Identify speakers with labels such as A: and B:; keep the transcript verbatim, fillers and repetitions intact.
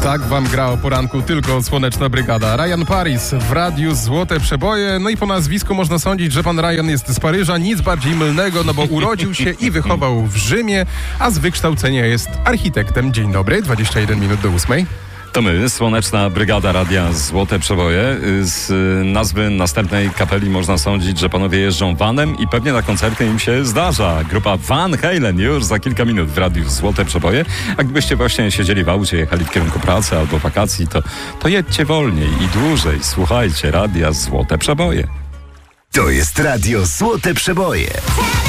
A: Tak wam gra o poranku tylko Słoneczna Brygada. Ryan Paris w radiu Złote Przeboje. No i po nazwisku można sądzić, że pan Ryan jest z Paryża. Nic bardziej mylnego, no bo urodził się i wychował w Rzymie, a z wykształcenia jest architektem. Dzień dobry, dwadzieścia jeden minut do ósmej.
B: To my, Słoneczna Brygada Radia Złote Przeboje. Z nazwy następnej kapeli można sądzić, że panowie jeżdżą vanem i pewnie na koncerty im się zdarza. Grupa Van Halen już za kilka minut w Radiu Złote Przeboje. A gdybyście właśnie siedzieli w aucie, jechali w kierunku pracy albo wakacji, to, to jedźcie wolniej i dłużej. Słuchajcie Radia Złote Przeboje.
C: To jest Radio Złote Przeboje.